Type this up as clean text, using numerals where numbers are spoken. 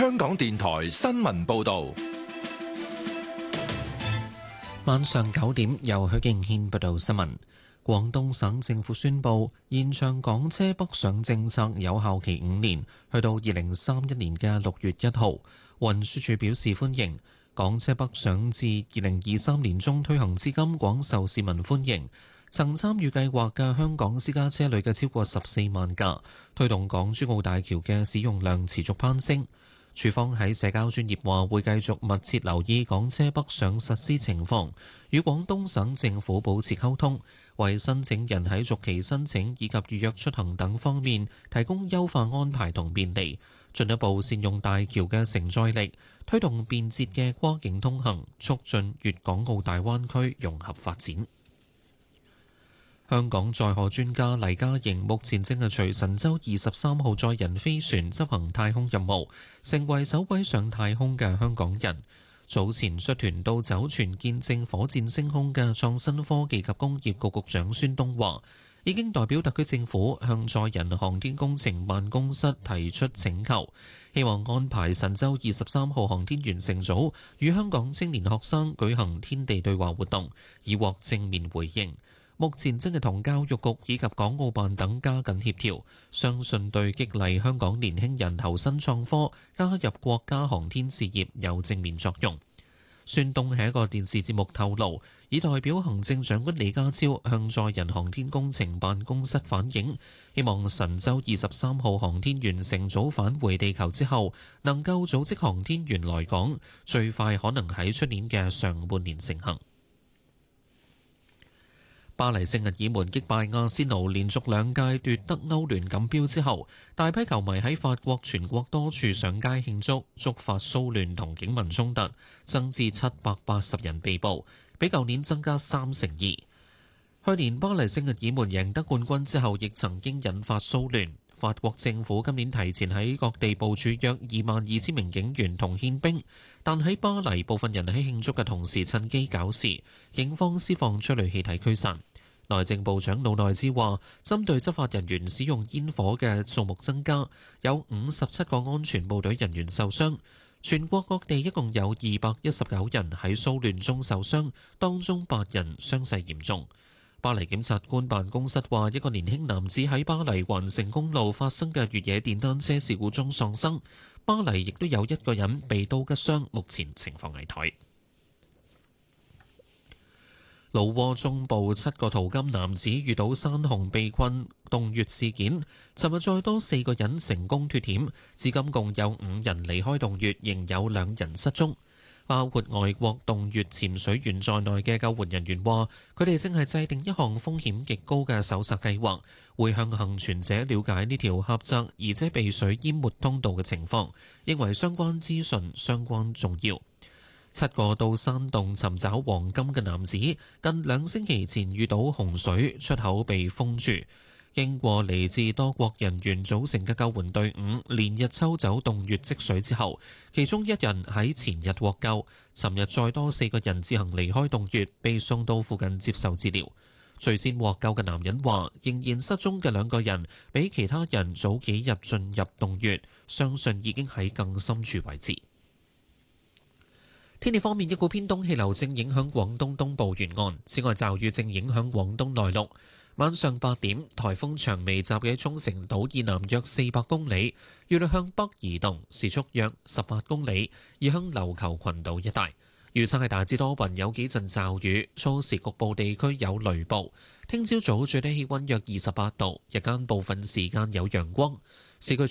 香港電台新聞報道。 晚上9點，由許敬軒報道新聞。廣東省政府宣布延長港車北上政策有效期5年，去到2031年嘅6月1號。運輸署表示歡迎，港車北上至2023年中推行至今，廣受市民歡迎。曾參與計劃嘅香港私家車累計超過14萬架，推動港珠澳大橋嘅使用量持續攀升。署方喺社交專頁話會繼續密切留意港車北上實施情況，與廣東省政府保持溝通，為申請人喺續期申請以及預約出行等方面提供優化安排同便利，進一步善用大橋嘅承載力，推動便捷嘅跨境通行，促進粵港澳大灣區融合發展。香港載荷專家黎家瑩目前正係隨神舟23號載人飛船執行太空任務，成為首位上太空嘅香港人。早前率團到酒泉見證火箭升空嘅創新科技及工業局局長孫東話，已經代表特區政府向載人航天工程辦公室提出請求，希望安排神舟23號航天員乘組與香港青年學生舉行天地對話活動，以獲正面回應。目前正係同教育局以及港澳辦等加緊協調，相信對激勵香港年輕人投身創科、加入國家航天事業有正面作用。孫東喺一個電視節目透露，已代表行政長官李家超向載人航天工程辦公室反映，希望神舟23號航天員乘組返回地球之後，能夠組織航天員來港，最快可能喺出年嘅上半年成行。巴黎聖日耳門擊敗阿仙奴，連續2屆奪得歐聯錦標之後，大批球迷喺法國全國多處上街慶祝，觸發騷亂同警民衝突，增至780人被捕，比舊年增加32%。去年巴黎聖日耳門贏得冠軍之後，亦曾經引發騷亂。法國政府今年提前喺各地部署約22000名警員同憲兵，但喺巴黎部分人喺慶祝嘅同時趁機搞事，警方施放催淚氣體驅散。內政部長魯內茲話，針對執法人員使用煙火嘅數目增加，有57個安全部隊人員受傷。全國各地一共有219人喺騷亂中受傷，當中8人傷勢嚴重。巴黎檢察官辦公室話，一個年輕男子喺巴黎環城公路發生嘅越野電單車事故中喪生。巴黎亦都有1個人被刀擊傷，目前情況危殆。老撾中部7個淘金男子遇到山洪被困洞穴事件，尋日再多4個人成功脫險，至今共有5人離開洞穴，仍有2人失蹤。包括外國洞穴潛水員在內嘅救援人員話，佢哋正係制定一項風險極高嘅搜索計劃，會向幸存者了解呢條狹窄而且被水淹沒通道嘅情況，認為相關資訊相當重要。7個到山洞尋找黃金嘅男子，近2星期前遇到洪水，出口被封住。經過嚟自多國人員組成嘅救援隊伍，連日抽走洞穴積水之後，其中1人喺前日獲救。尋日再多4個人自行離開洞穴，被送到附近接受治療。最先獲救嘅男人話，仍然失蹤嘅2個人比其他人早幾日進入洞穴，相信已經喺更深處位置。天氣方面，一股偏東氣流正影響廣東東部沿岸，此外驟雨正影響廣東內陸。晚上8點，颱風長眉集喺沖繩島以南約400公里，預料向北移動，時速約18公里，移向琉球群島一帶。預測係大致多雲，有幾陣驟雨，初時局部地區有雷暴。聽朝早最低氣溫約28度，日間部分時間有陽光。市區